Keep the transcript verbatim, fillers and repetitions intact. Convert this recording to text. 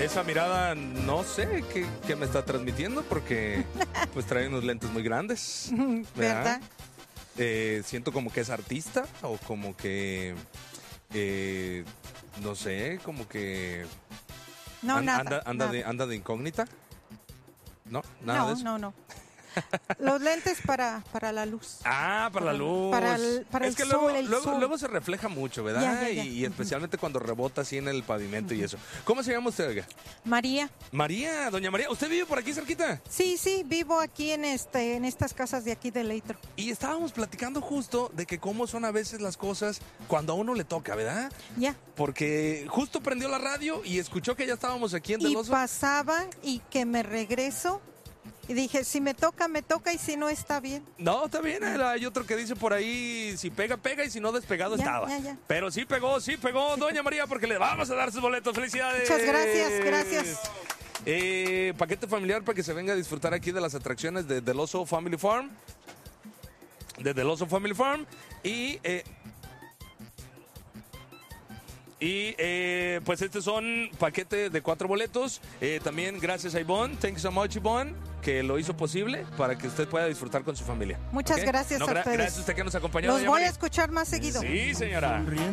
esa mirada no sé qué, qué me está transmitiendo porque pues trae unos lentes muy grandes. ¿Verdad? ¿Verdad? Eh, siento como que es artista o como que, eh, no sé, como que No, an- nada. anda, anda, nada. De, anda de incógnita. No, nada no, de eso. no, no. Los lentes para, para la luz. Ah, para la luz. Para el- para es el que sol, luego, el luego, sol. luego se refleja mucho, ¿verdad? Ya, ya, ya. Y, y especialmente cuando rebota así en el pavimento y eso. ¿Cómo se llama usted, oiga? María. María, doña María. ¿Usted vive por aquí cerquita? Sí, sí, vivo aquí en este, en estas casas de aquí de Leitro. Y estábamos platicando justo de que cómo son a veces las cosas cuando a uno le toca, ¿verdad? Ya. Porque justo prendió la radio y escuchó que ya estábamos aquí en Y Del Oso. pasaba y que me regreso y dije, si me toca, me toca y si no está bien. No, está bien. Hay otro que dice por ahí, si pega, pega y si no despegado Ya, estaba. ya, ya. Pero sí pegó, sí pegó, doña María, porque le vamos a dar sus boletos. ¡Felicidades! Muchas gracias, gracias. Eh, paquete familiar para que se venga a disfrutar aquí de las atracciones de Del Oso Family Farm. De Del Oso Family Farm. Y... Eh, Y eh, pues estos son paquetes de cuatro boletos. Eh, también gracias a Ivonne. Thank you so much, Ivonne, que lo hizo posible para que usted pueda disfrutar con su familia. Muchas ¿Ok? gracias No, a gra- ustedes. Gracias a usted que nos acompañó. Los doña voy a María. escuchar más seguido. Sí, señora.